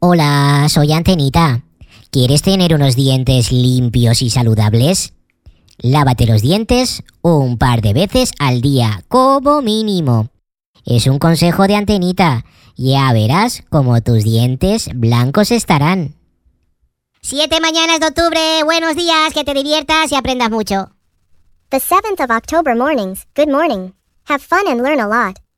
Hola, soy Antenita. ¿Quieres tener unos dientes limpios y saludables? Lávate los dientes un par de veces al día, como mínimo. Es un consejo de Antenita. Ya verás cómo tus dientes blancos estarán. 7 mañanas de octubre, buenos días, que te diviertas y aprendas mucho. The 7th of October mornings, good morning. Have fun and learn a lot.